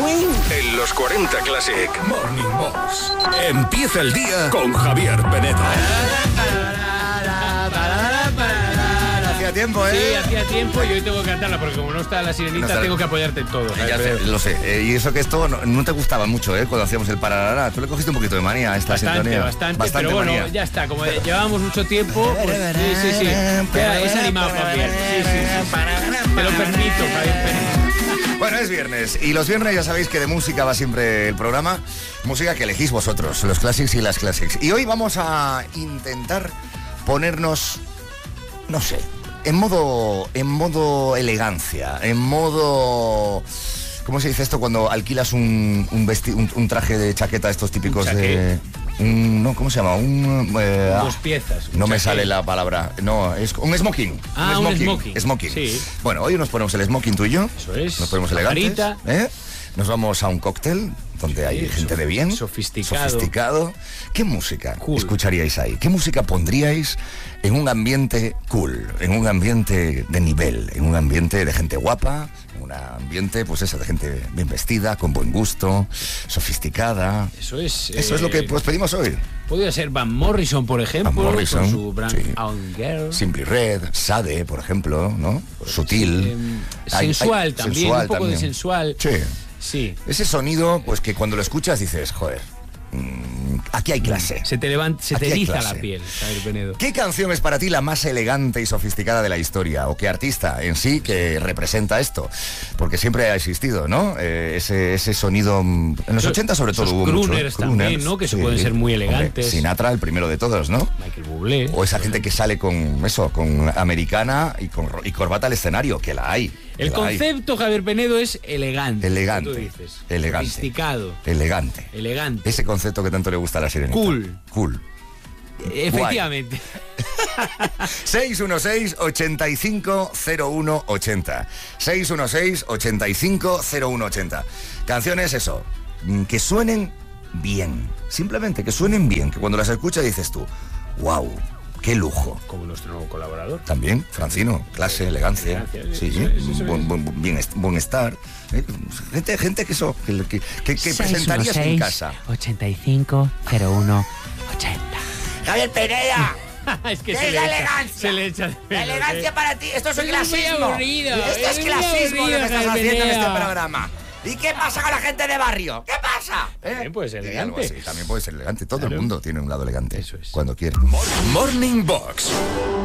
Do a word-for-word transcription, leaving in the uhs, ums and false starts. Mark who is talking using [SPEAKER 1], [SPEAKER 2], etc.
[SPEAKER 1] morning.
[SPEAKER 2] En los cuarenta Classic Morning Box. Empieza el día con Javier Penedo.
[SPEAKER 3] Hacía tiempo, ¿eh?
[SPEAKER 4] Sí, hacía tiempo y hoy tengo que cantarla porque como no está la sirenita,
[SPEAKER 3] no está...
[SPEAKER 4] tengo que apoyarte en todo.
[SPEAKER 3] Ya sé, lo sé. Eh, y eso que esto no, no te gustaba mucho, ¿eh? Cuando hacíamos el pararara. Tú le cogiste un poquito de manía a esta
[SPEAKER 4] bastante,
[SPEAKER 3] sintonía.
[SPEAKER 4] Bastante,
[SPEAKER 3] bastante
[SPEAKER 4] pero bueno,
[SPEAKER 3] manía.
[SPEAKER 4] ya está. Como llevábamos mucho tiempo, pues sí, sí, sí. Ya es animado también. Sí, sí, sí. Te lo permito, Javier Pérez.
[SPEAKER 3] Bueno, es viernes y los viernes ya sabéis que de música va siempre el programa. Música que elegís vosotros, los classics y las classics. Y hoy vamos a intentar ponernos, no sé, en modo, en modo elegancia, en modo... ¿Cómo se dice esto cuando alquilas un, un, vesti, un, un traje de chaqueta estos típicos de... Un, no, ¿cómo se llama? Un... Eh,
[SPEAKER 4] Dos piezas.
[SPEAKER 3] No me sale la palabra. No, es un smoking.
[SPEAKER 4] Ah,
[SPEAKER 3] un smoking.
[SPEAKER 4] un smoking.
[SPEAKER 3] Smoking.
[SPEAKER 4] Sí.
[SPEAKER 3] Bueno, hoy nos ponemos el smoking tú y yo.
[SPEAKER 4] Eso es.
[SPEAKER 3] Nos ponemos elegantes.
[SPEAKER 4] Marita.
[SPEAKER 3] ¿eh? Nos vamos a un cóctel donde hay
[SPEAKER 4] sí,
[SPEAKER 3] gente de bien.
[SPEAKER 4] Sofisticado.
[SPEAKER 3] Sofisticado. ¿Qué música
[SPEAKER 4] Cool.
[SPEAKER 3] escucharíais ahí? ¿Qué música pondríais en un ambiente cool? En un ambiente de nivel. En un ambiente de gente guapa. En un ambiente, pues esa, de gente bien vestida, con buen gusto, sofisticada.
[SPEAKER 4] Eso es.
[SPEAKER 3] Eso
[SPEAKER 4] eh,
[SPEAKER 3] es lo que pues, pedimos hoy.
[SPEAKER 4] Podría ser Van Morrison, por ejemplo.
[SPEAKER 3] Van Morrison,
[SPEAKER 4] con su Brand
[SPEAKER 3] sí.
[SPEAKER 4] On Girl.
[SPEAKER 3] Simply Red, Sade, por ejemplo, ¿no? Sutil.
[SPEAKER 4] Eh, sensual
[SPEAKER 3] hay,
[SPEAKER 4] también,
[SPEAKER 3] sensual
[SPEAKER 4] un poco
[SPEAKER 3] también.
[SPEAKER 4] de sensual.
[SPEAKER 3] Sí.
[SPEAKER 4] Sí.
[SPEAKER 3] Ese sonido, pues que cuando lo escuchas dices, joder, mmm, aquí hay clase.
[SPEAKER 4] Se te levanta, se
[SPEAKER 3] Aquí
[SPEAKER 4] te
[SPEAKER 3] hay
[SPEAKER 4] eriza
[SPEAKER 3] clase.
[SPEAKER 4] la piel, Javier Penedo.
[SPEAKER 3] ¿Qué canción es para ti la más elegante y sofisticada de la historia? ¿O qué artista en sí que representa esto? Porque siempre ha existido, ¿no? Eh, ese, ese sonido... En los
[SPEAKER 4] Esos-
[SPEAKER 3] ochenta sobre todo
[SPEAKER 4] esos
[SPEAKER 3] hubo
[SPEAKER 4] crooners
[SPEAKER 3] mucho.
[SPEAKER 4] también, ¿no? Que se pueden ser muy elegantes.
[SPEAKER 3] Hombre, Sinatra, el primero de todos, ¿no?
[SPEAKER 4] Michael Bublé.
[SPEAKER 3] O esa gente que sale con eso, con americana y con y corbata al escenario, que la hay. que
[SPEAKER 4] El
[SPEAKER 3] la hay.
[SPEAKER 4] concepto, Javier Penedo, es elegante.
[SPEAKER 3] Elegante.
[SPEAKER 4] Tú dices.
[SPEAKER 3] Elegante.
[SPEAKER 4] Sofisticado.
[SPEAKER 3] Elegante.
[SPEAKER 4] Elegante.
[SPEAKER 3] Ese concepto que tanto le gusta a la sirenita.
[SPEAKER 4] Cool.
[SPEAKER 3] Cool.
[SPEAKER 4] Efectivamente.
[SPEAKER 3] seis uno seis, ocho cinco cero uno ocho cero. seis uno seis, ocho cinco cero uno ocho cero. Canciones, eso, que suenen bien. Simplemente que suenen bien. Que cuando las escuchas dices tú, wow, qué lujo.
[SPEAKER 4] Como nuestro nuevo colaborador.
[SPEAKER 3] También, Francino, clase, elegancia.
[SPEAKER 4] Elegancia,
[SPEAKER 3] Sí,
[SPEAKER 4] eso es, eso es.
[SPEAKER 3] buen, buen, bien, buen estar. ¿eh? Gente, gente que eso, que, que, que, que presentarías en casa.
[SPEAKER 5] ochenta y cinco cero uno ochenta.
[SPEAKER 3] Javier Pereira.
[SPEAKER 4] Es que
[SPEAKER 3] ¿Qué
[SPEAKER 4] se
[SPEAKER 3] es
[SPEAKER 4] le
[SPEAKER 3] la
[SPEAKER 4] echa-
[SPEAKER 3] elegancia?
[SPEAKER 4] se le echa de
[SPEAKER 3] La
[SPEAKER 4] menos,
[SPEAKER 3] elegancia
[SPEAKER 4] ¿eh?
[SPEAKER 3] para ti, esto es el
[SPEAKER 4] Es muy
[SPEAKER 3] clasismo.
[SPEAKER 4] aburrido,
[SPEAKER 3] Esto es
[SPEAKER 4] es muy
[SPEAKER 3] clasismo lo
[SPEAKER 4] aburrido,
[SPEAKER 3] que estás
[SPEAKER 4] Javier
[SPEAKER 3] haciendo en este
[SPEAKER 4] Perea.
[SPEAKER 3] programa. ¿Y qué pasa con la gente de barrio? ¿Qué pasa?
[SPEAKER 4] También puede ser
[SPEAKER 3] Y algo
[SPEAKER 4] elegante.
[SPEAKER 3] así, también puede ser elegante. Todo
[SPEAKER 4] Claro.
[SPEAKER 3] el mundo tiene un lado elegante.
[SPEAKER 4] Eso es.
[SPEAKER 3] Cuando quiere.
[SPEAKER 2] Morning Box,